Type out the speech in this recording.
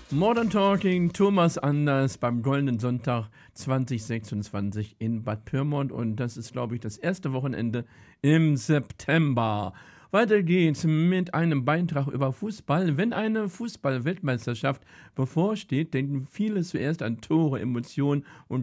Modern Talking, Thomas Anders beim Goldenen Sonntag 2026 in Bad Pyrmont und das ist, glaube ich, das erste Wochenende im September. Weiter geht's mit einem Beitrag über Fußball. Wenn eine Fußball-Weltmeisterschaft bevorsteht, denken viele zuerst an Tore, Emotionen und